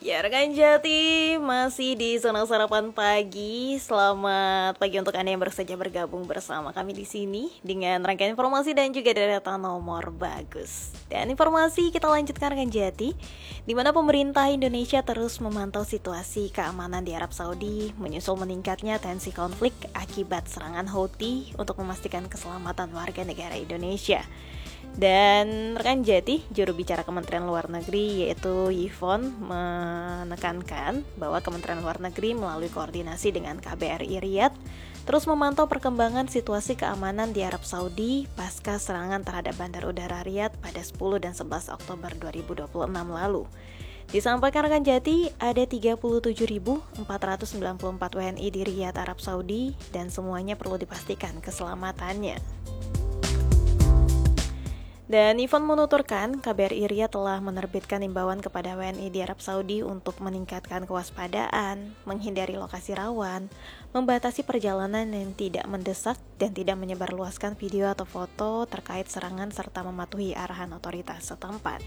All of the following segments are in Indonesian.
Ya, rekan Jati, masih di Zona Sarapan Pagi. Selamat pagi untuk Anda yang baru saja bergabung bersama kami di sini dengan rangkaian informasi dan juga data nomor bagus. Dan informasi kita lanjutkan rekan Jati, di mana pemerintah Indonesia terus memantau situasi keamanan di Arab Saudi menyusul meningkatnya tensi konflik akibat serangan Houthi untuk memastikan keselamatan warga negara Indonesia. Dan rekan Jati, juru bicara Kementerian Luar Negeri yaitu Yvonne menekankan bahwa Kementerian Luar Negeri melalui koordinasi dengan KBRI Riyadh terus memantau perkembangan situasi keamanan di Arab Saudi pasca serangan terhadap Bandar Udara Riyadh pada 10 dan 11 Oktober 2026 lalu. Disampaikan rekan Jati, ada 37.494 WNI di Riyadh, Arab Saudi dan semuanya perlu dipastikan keselamatannya. Dan Yvonne menuturkan, KBRI Riyadh telah menerbitkan imbauan kepada WNI di Arab Saudi untuk meningkatkan kewaspadaan, menghindari lokasi rawan, membatasi perjalanan yang tidak mendesak, dan tidak menyebarluaskan video atau foto terkait serangan serta mematuhi arahan otoritas setempat.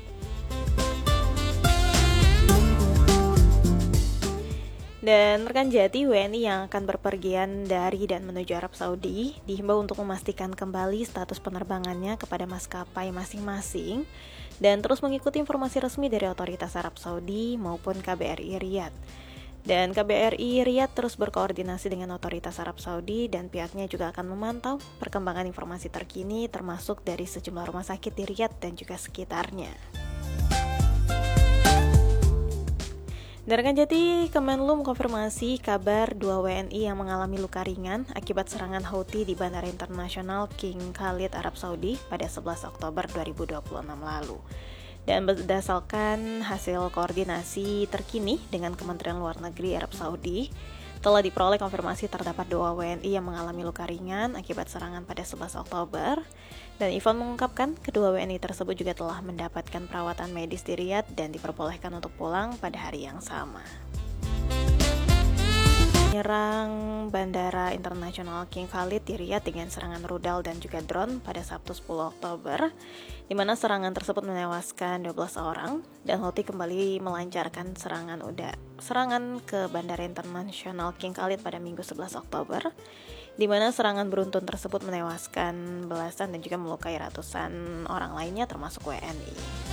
Dan rekan Jati, WNI yang akan berpergian dari dan menuju Arab Saudi dihimbau untuk memastikan kembali status penerbangannya kepada maskapai masing-masing dan terus mengikuti informasi resmi dari otoritas Arab Saudi maupun KBRI Riyadh. Dan KBRI Riyadh terus berkoordinasi dengan otoritas Arab Saudi dan pihaknya juga akan memantau perkembangan informasi terkini termasuk dari sejumlah rumah sakit di Riyadh dan juga sekitarnya. Dan rekan Jati, Kemenlu mengkonfirmasi kabar 2 WNI yang mengalami luka ringan akibat serangan Houthi di Bandara Internasional King Khalid, Arab Saudi pada 11 Oktober 2026 lalu. Dan berdasarkan hasil koordinasi terkini dengan Kementerian Luar Negeri Arab Saudi, telah diperoleh konfirmasi terdapat 2 WNI yang mengalami luka ringan akibat serangan pada 11 Oktober. Dan Yvonne mengungkapkan kedua WNI tersebut juga telah mendapatkan perawatan medis di Riyadh dan diperbolehkan untuk pulang pada hari yang sama. Menyerang Bandara Internasional King Khalid di Riyadh dengan serangan rudal dan juga drone pada Sabtu 10 Oktober, di mana serangan tersebut menewaskan 12 orang dan Houthi kembali melancarkan serangan ke Bandara Internasional King Khalid pada Minggu 11 Oktober, di mana serangan beruntun tersebut menewaskan belasan dan juga melukai ratusan orang lainnya termasuk WNI.